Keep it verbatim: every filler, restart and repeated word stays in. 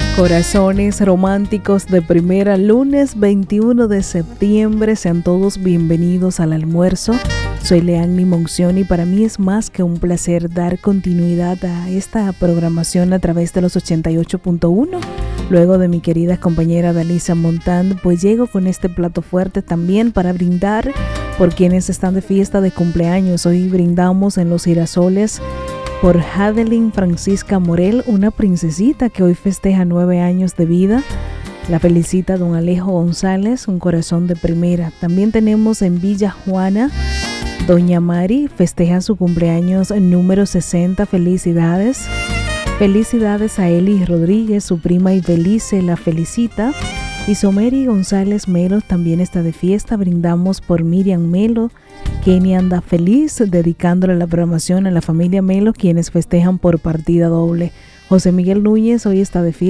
Corazones románticos de primera, lunes veintiuno de septiembre, sean todos bienvenidos al almuerzo. Soy Leanny Monción y para mí es más que un placer dar continuidad a esta programación a través de los ochenta y ocho punto uno. Luego de mi querida compañera Dalisa Montand, pues llego con este plato fuerte también para brindar por quienes están de fiesta de cumpleaños. Hoy brindamos en Los Girasoles por Hadeline Francisca Morel, una princesita que hoy festeja nueve años de vida. La felicita don Alejo González, un corazón de primera. También tenemos en Villa Juana, doña Mari festeja su cumpleaños número sesenta. Felicidades. Felicidades a Eli Rodríguez, su prima Ibelice la felicita. Y Someri González Melo también está de fiesta. Brindamos por Miriam Melo. Kenny anda feliz, dedicándole la programación a la familia Melo, quienes festejan por partida doble. José Miguel Núñez hoy está de fiesta.